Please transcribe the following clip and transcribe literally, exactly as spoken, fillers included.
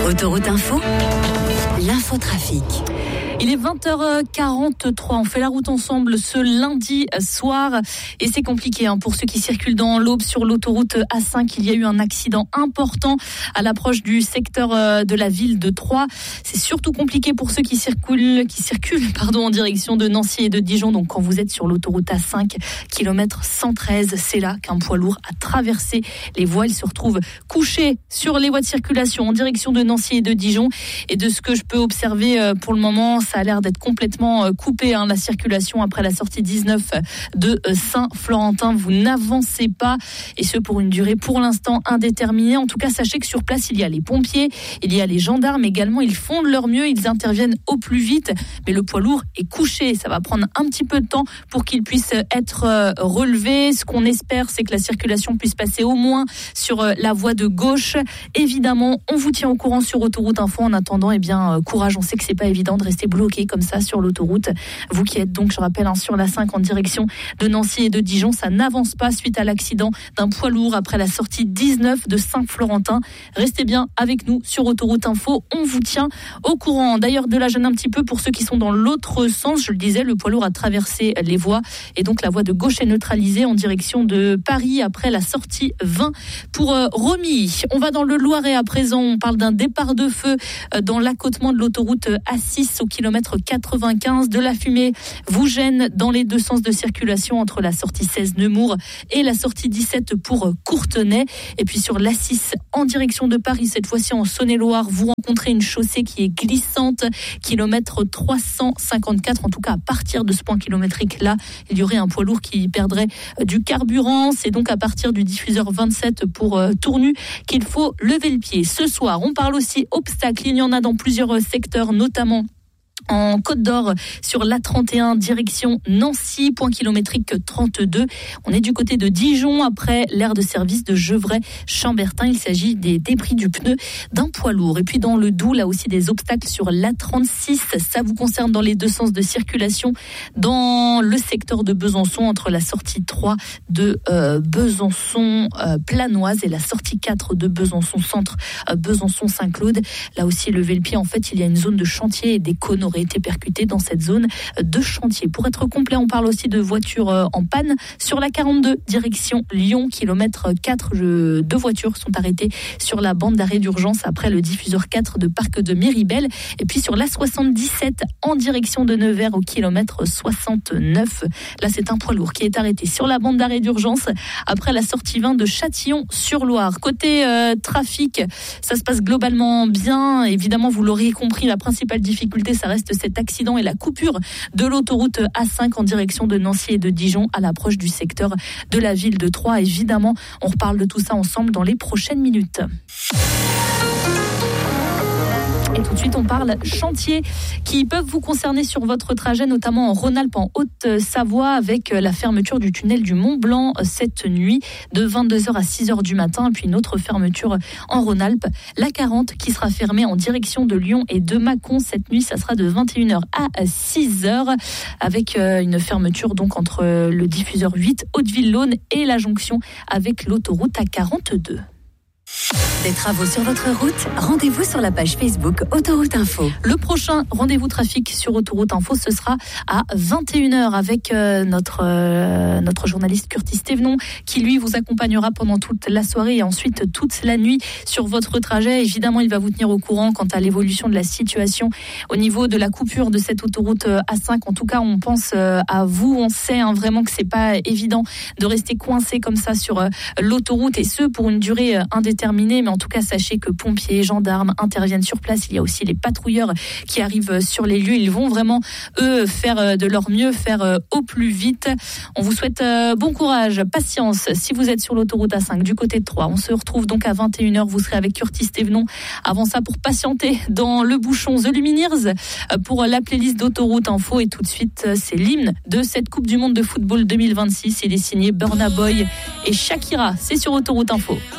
Autoroute Info, l'infotrafic. Il est vingt heures quarante-trois, on fait la route ensemble ce lundi soir et c'est compliqué hein, pour ceux qui circulent dans l'Aube sur l'autoroute A cinq. Il y a eu un accident important à l'approche du secteur de la ville de Troyes. C'est surtout compliqué pour ceux qui circulent, qui circulent pardon, en direction de Nancy et de Dijon. Donc quand vous êtes sur l'autoroute A cinq, kilomètre cent treize, c'est là qu'un poids lourd a traversé les voies. Il se retrouve couché sur les voies de circulation en direction de Nancy et de Dijon. Et de ce que je peux observer pour le moment, ça a l'air d'être complètement coupé, hein, la circulation après la sortie dix-neuf de Saint-Florentin. Vous n'avancez pas, et ce pour une durée pour l'instant indéterminée. En tout cas, sachez que sur place, il y a les pompiers, il y a les gendarmes également. Ils font de leur mieux, ils interviennent au plus vite, mais le poids lourd est couché. Ça va prendre un petit peu de temps pour qu'il puisse être relevé. Ce qu'on espère, c'est que la circulation puisse passer au moins sur la voie de gauche. Évidemment, on vous tient au courant sur Autoroute Info. En attendant, eh bien, courage. On sait que c'est pas évident de rester bloqué comme ça sur l'autoroute. Vous qui êtes donc, je rappelle, hein, sur la cinq en direction de Nancy et de Dijon, ça n'avance pas suite à l'accident d'un poids lourd après la sortie dix-neuf de Saint-Florentin. Restez bien avec nous sur Autoroute Info. On vous tient au courant. D'ailleurs, de la gêne un petit peu pour ceux qui sont dans l'autre sens. Je le disais, le poids lourd a traversé les voies et donc la voie de gauche est neutralisée en direction de Paris après la sortie vingt pour euh, Romilly. On va dans le Loiret à présent. On parle d'un départ de feu euh, dans l'accotement de l'autoroute A six au kilomètre quatre-vingt-quinze. De la fumée vous gêne dans les deux sens de circulation entre la sortie seize Nemours et la sortie dix-sept pour Courtenay. Et puis sur l'A six en direction de Paris, cette fois-ci en Saône-et-Loire, vous rencontrez une chaussée qui est glissante, kilomètre trois cent cinquante-quatre. En tout cas, à partir de ce point kilométrique là, il y aurait un poids lourd qui perdrait du carburant. C'est donc à partir du diffuseur vingt-sept pour euh, Tournu qu'il faut lever le pied. Ce soir, on parle aussi obstacles. Il y en a dans plusieurs secteurs, notamment en Côte d'Or sur l'A trente et un direction Nancy, point kilométrique trente-deux. On est du côté de Dijon après l'aire de service de Gevrey-Chambertin. Il s'agit des débris du pneu d'un poids lourd. Et puis dans le Doubs, là aussi des obstacles sur l'A trente-six. Ça vous concerne dans les deux sens de circulation dans le secteur de Besançon entre la sortie trois de euh, Besançon euh, Planoise et la sortie quatre de Besançon Centre, euh, Besançon Saint-Claude. Là aussi, levez le pied. En fait, il y a une zone de chantier et des cônes auraient été percutés dans cette zone de chantier. Pour être complet, on parle aussi de voitures en panne sur la quarante-deux, direction Lyon, kilomètre quatre. Deux voitures sont arrêtées sur la bande d'arrêt d'urgence après le diffuseur quatre de Parc de Méribel. Et puis sur la soixante-dix-sept, en direction de Nevers, au kilomètre soixante-neuf. Là, c'est un poids lourd qui est arrêté sur la bande d'arrêt d'urgence après la sortie vingt de Châtillon-sur-Loire. Côté euh, trafic, ça se passe globalement bien. Évidemment, vous l'aurez compris, la principale difficulté, ça reste cet accident et la coupure de l'autoroute A cinq en direction de Nancy et de Dijon à l'approche du secteur de la ville de Troyes. Évidemment, on reparle de tout ça ensemble dans les prochaines minutes. Et tout de suite, on parle chantier qui peuvent vous concerner sur votre trajet, notamment en Rhône-Alpes, en Haute-Savoie, avec la fermeture du tunnel du Mont-Blanc cette nuit de vingt-deux heures à six heures du matin. Puis une autre fermeture en Rhône-Alpes, la quarante, qui sera fermée en direction de Lyon et de Mâcon cette nuit. Ça sera de vingt et une heures à six heures, avec une fermeture donc entre le diffuseur huit, Hauteville-Laune, et la jonction avec l'autoroute A quarante-deux. Des travaux sur votre route? Rendez-vous sur la page Facebook Autoroute Info. Le prochain rendez-vous trafic sur Autoroute Info, ce sera à vingt et une heures avec euh, notre, euh, notre journaliste Curtis Thévenon qui lui vous accompagnera pendant toute la soirée et ensuite toute la nuit sur votre trajet. Évidemment, il va vous tenir au courant quant à l'évolution de la situation au niveau de la coupure de cette autoroute A cinq. En tout cas, on pense euh, à vous. On sait hein, vraiment que c'est pas évident de rester coincé comme ça sur euh, l'autoroute et ce pour une durée euh, indéterminée. Mais en tout cas, sachez que pompiers, gendarmes interviennent sur place. Il y a aussi les patrouilleurs qui arrivent sur les lieux. Ils vont vraiment, eux, faire de leur mieux, faire au plus vite. On vous souhaite bon courage, patience. Si vous êtes sur l'autoroute A cinq du côté de Troyes, on se retrouve donc à vingt et une heures. Vous serez avec Curtis Thévenon. Avant ça, pour patienter dans le bouchon, The Lumineers pour la playlist d'Autoroute Info. Et tout de suite, c'est l'hymne de cette Coupe du Monde de football deux mille vingt-six. Il est signé Burna Boy et Shakira. C'est sur Autoroute Info.